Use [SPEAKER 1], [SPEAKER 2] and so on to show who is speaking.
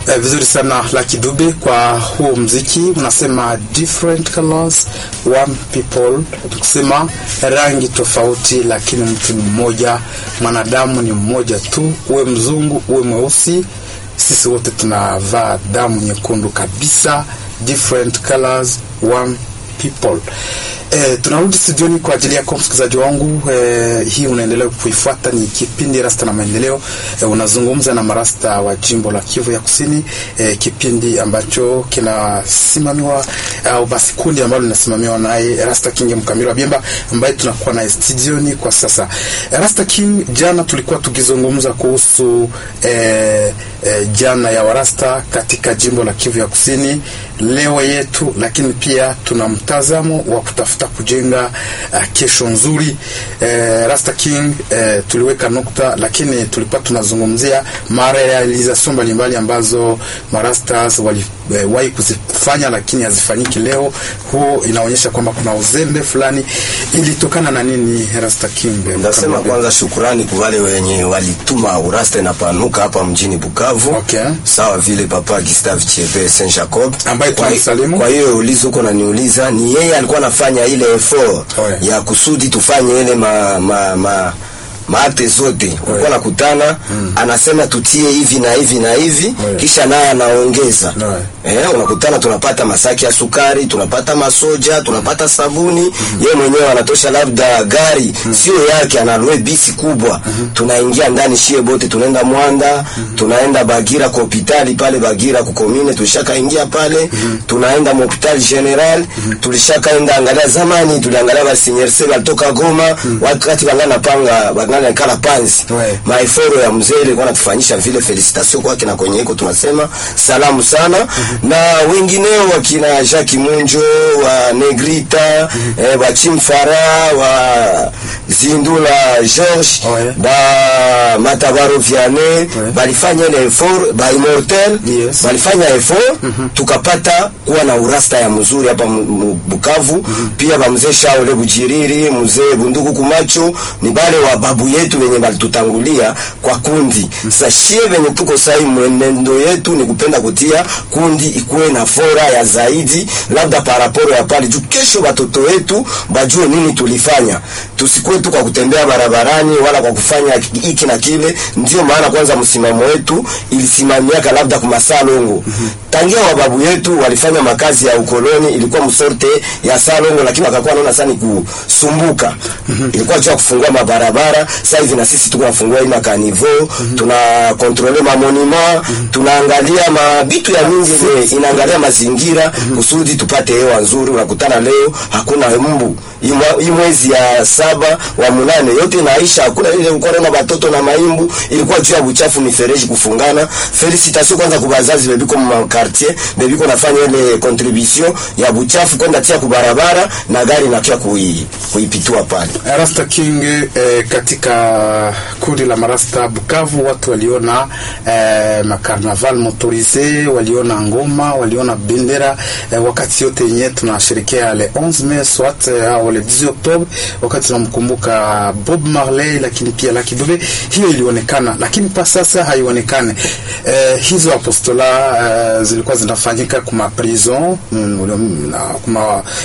[SPEAKER 1] Vizuri sana Lucky Dube kwa huo mziki. Unasema different colors, one people. Tukisema rangi tofauti lakini mtu ni mmoja, mwanadamu ni mmoja tu, uwe mzungu uwe mweusi, sisi wote tunavaa damu nyekundu kabisa. Different colors, one people. Tunarudi studioni kwa ajili yako msikilizaji wangu. Hii unaendelea kuifuata ni kipindi Rasta na Maendeleo. Unazungumza na marasta wa jimbo la Kivu ya Kusini, kipindi ambacho kinasimamiwa au basi kundi ambalo linasimamiwa naye Rasta King Mkamilo Biemba ambaye tunakuwa na studioni kwa sasa. Rasta King, jana tulikuwa tukizungumza kuhusu jana ya warasta katika jimbo la Kivu ya Kusini, leo yetu, lakini pia tuna mtazamo wa kutafuta kujenga kesho nzuri. Rasta King, tuliweka nukta, lakini tulikuwa tunazungumzia marealization mbalimbali ambazo marastas waliwahi kuzifanya lakini hazifanyiki leo. Huo inaonyesha kwamba kuna uzembe fulani. Ilitokana na nini Rasta King?
[SPEAKER 2] Nasema kwanza shukrani kwa wale wenye walituma urasta na panuka hapa mjini Bukavu.
[SPEAKER 1] Okay.
[SPEAKER 2] Sawa vile Papa Gustave Chebe Saint Jacob
[SPEAKER 1] ambaye tunamsalimu.
[SPEAKER 2] Kwa hiyo ulizo uko na niuliza, ni yeye alikuwa anafanya ile effort ya kusudi tufanye ile maate zote. Ulikuwa nakutana anasema tutie hivi na hivi na hivi, kisha naye anaongeza. Unakutana tunapata masaki ya sukari, tunapata masoja, tunapata sabuni. Yeye mwenyewe anatosha labda gari sio yake, analue bisi kubwa. Tunaingia ndani shie bote, tunaenda Mwanda, tunaenda Bagira kwa hospitali pale Bagira kukomine, tulishakaingia pale. Tunaenda hospitali general, tulishakaenda angalia. Zamani tuliangalia ba seniorse walitoka Goma, wakati wangana panga na kala panzi. Maiforo ya mzee ilikuwa anatufanyisha vile. Felicitation kwake na kwenye iko tunasema salamu sana. Na wengineo wakina Jacques Munjo wa Negrita, wa Chimfara, wa Zindula George, ba Matabaro Vianney, balifanya ile effort, ba Immortel, balifanya effort, tukapata kuwa na urasta ya mzuri hapa Bukavu. Pia ba mzee Shaole Bujiriri, mzee Bunduku Kumacho, ni bale wa babu yetu wenye balitutangulia kwa kundi. Sasa shie venye tuko sai, mwenendo yetu ni kupenda kutia kundi ikuwe na fora ya zaidi, labda paraporo ya pale juu kesho watoto wetu bajue nini tulifanya. Tusikue tu kwa kutembea barabarani wala kwa kufanya hiki na kile. Ndio maana kwanza msimamo wetu ilisimamiaka labda kwa salongo. Tangia wababu yetu walifanya makazi ya ukoloni, ilikuwa msorte ya salongo, lakini wakakuwa naona sana kusumbuka. Ilikuwa tu kufungua mabarabara. Sasa hivi na sisi tuko nafungua ina kanivo, tuna controller ma monument, tunaangalia mabitu ya mingi, inaangalia mazingira kusudi tupate hewa nzuri. Unakutana leo hakuna mbu. Hii mwezi ya 7 wa 8 yote inaisha, hakuna ile ukora na watoto na maimbu. Ilikuwa juu ya uchafu mifereji kufungana. Felicitation kwanza kwa wazazi bebiko mu quartier, bebiko nafanya ile contribution ya uchafu kwenda tia kubarabara na gari na kia kuipitua pale.
[SPEAKER 1] Rasta King, katika kundi la marasta Bukavu watu waliona makarnaval motorisé, waliona ngoma, waliona bendera, wakati yote yenye tunasherehekea le 11 mai soit au le 10 Oktoba, wakati tunamkumbuka Bob Marley, lakini pia Lucky Dube. Hiyo ilionekana, lakini pa sasa haionekane. Hizo apostola zilikuwa zinafanyika kuma prison, kuma